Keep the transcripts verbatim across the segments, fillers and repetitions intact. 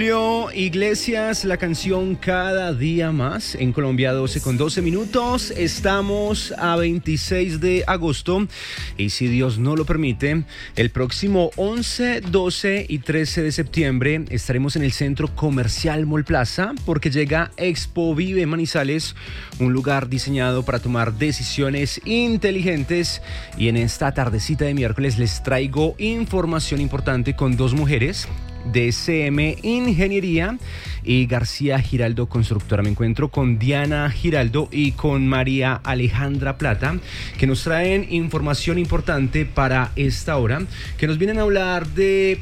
Julio Iglesias, la canción Cada Día Más, en Colombia doce con doce minutos. Estamos a veintiséis de agosto y si Dios no lo permite, el próximo once, doce y trece de septiembre estaremos en el Centro Comercial Mall Plaza porque llega Expo Vive Manizales, un lugar diseñado para tomar decisiones inteligentes, y en esta tardecita de miércoles les traigo información importante con dos mujeres de C M Ingeniería y García Giraldo Constructora. Me encuentro con Diana Giraldo y con María Alejandra Plata, que nos traen información importante para esta hora, que nos vienen a hablar de,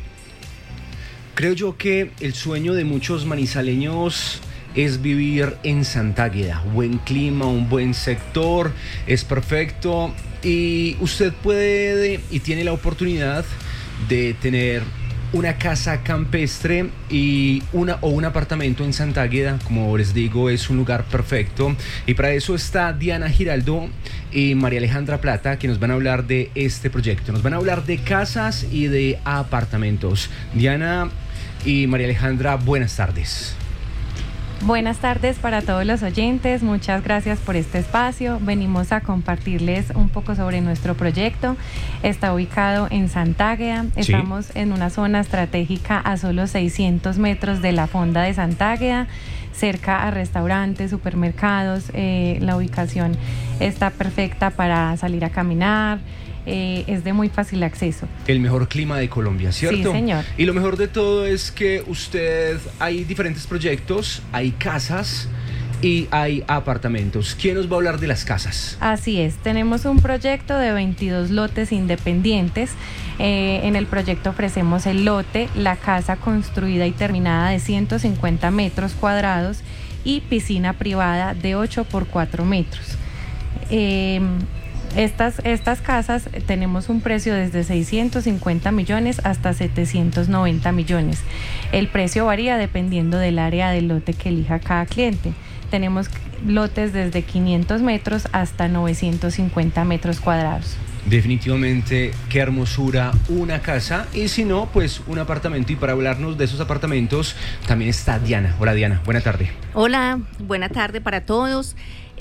creo yo que el sueño de muchos manizaleños es vivir en Santa Águeda. Buen clima, un buen sector, es perfecto, y usted puede y tiene la oportunidad de tener una casa campestre y una o un apartamento en Santa Águeda. Como les digo, es un lugar perfecto, y para eso está Diana Giraldo y María Alejandra Plata, que nos van a hablar de este proyecto. Nos van a hablar de casas y de apartamentos. Diana y María Alejandra, buenas tardes. Buenas tardes para todos los oyentes, muchas gracias por este espacio. Venimos a compartirles un poco sobre nuestro proyecto. Está ubicado en Santa Águeda, sí. Estamos en una zona estratégica a solo seiscientos metros de la fonda de Santa Águeda, cerca a restaurantes, supermercados. Eh, la ubicación está perfecta para salir a caminar. Eh, es de muy fácil acceso. El mejor clima de Colombia, ¿cierto? Sí, señor. Y lo mejor de todo es que usted, hay diferentes proyectos, hay casas y hay apartamentos. ¿Quién nos va a hablar de las casas? Así es, tenemos un proyecto de veintidós lotes independientes. Eh, en el proyecto ofrecemos el lote, la casa construida y terminada de ciento cincuenta metros cuadrados y piscina privada de ocho por cuatro metros. Eh, Estas, estas casas tenemos un precio desde seiscientos cincuenta millones hasta setecientos noventa millones. El precio varía dependiendo del área del lote que elija cada cliente. Tenemos lotes desde quinientos metros hasta novecientos cincuenta metros cuadrados. Definitivamente, qué hermosura una casa, y si no, pues un apartamento. Y para hablarnos de esos apartamentos también está Diana. Hola Diana, buena tarde. Hola, buena tarde para todos.